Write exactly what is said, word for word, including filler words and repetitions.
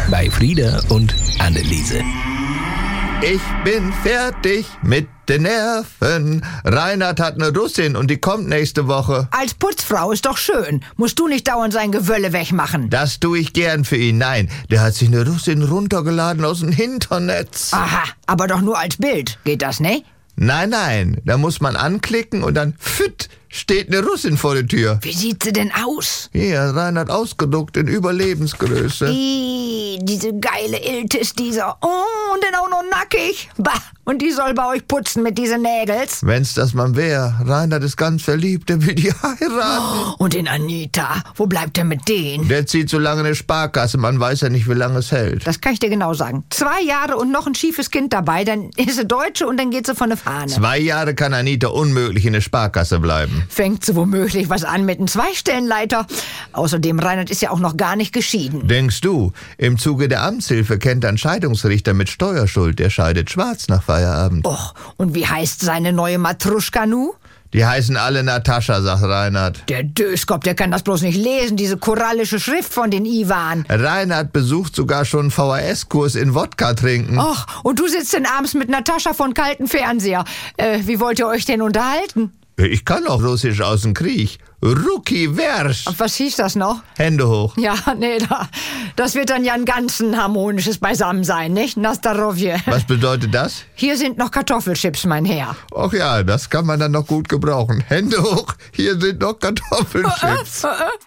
bei Frieda und Anneliese. Ich bin fertig mit den Nerven. Reinhard hat eine Russin und die kommt nächste Woche. Als Putzfrau ist doch schön. Musst du nicht dauernd sein Gewölle wegmachen. Das tue ich gern für ihn. Nein, der hat sich eine Russin runtergeladen aus dem Internetz. Aha, aber doch nur als Bild. Geht das, ne? Nein, nein, da muss man anklicken und dann pfütt, steht eine Russin vor der Tür. Wie sieht sie denn aus? Hier, Reinhard ausgedruckt in Überlebensgröße. Ih, diese geile Iltis, dieser. Oh, und dann auch noch nackig. Bah, und die soll bei euch putzen mit diesen Nägels. Wenn's das mal wär. Reinhard ist ganz verliebt, der will die heiraten. Und in Anita, wo bleibt er mit denen? Der zieht so lange eine Sparkasse, man weiß ja nicht, wie lange es hält. Das kann ich dir genau sagen. Zwei Jahre und noch ein schiefes Kind dabei, dann ist sie Deutsche und dann geht sie von der Fahne. Zwei Jahre kann Anita unmöglich in der Sparkasse bleiben. Fängt sie womöglich was an mit einem Zweistellenleiter. Außerdem, Reinhard ist ja auch noch gar nicht geschieden. Denkst du, im Zuge der Amtshilfe kennt ein Scheidungsrichter mit Steuerschuld, der scheidet schwarz nach Feierabend. Och, und wie heißt seine neue Matruschka nu? Die heißen alle Natascha, sagt Reinhard. Der Döskop, der kann das bloß nicht lesen, diese korallische Schrift von den Iwan. Reinhard besucht sogar schon einen V H S-Kurs in Wodka trinken. Och, und du sitzt denn abends mit Natascha von kalten Fernseher. Äh, wie wollt ihr euch denn unterhalten? Ich kann auch Russisch aus dem Krieg. Ruki Versch. Was hieß das noch? Hände hoch. Ja, nee, da, das wird dann ja ein ganz ein harmonisches Beisammensein, nicht? Nastarovje. Was bedeutet das? Hier sind noch Kartoffelchips, mein Herr. Ach ja, das kann man dann noch gut gebrauchen. Hände hoch, hier sind noch Kartoffelchips.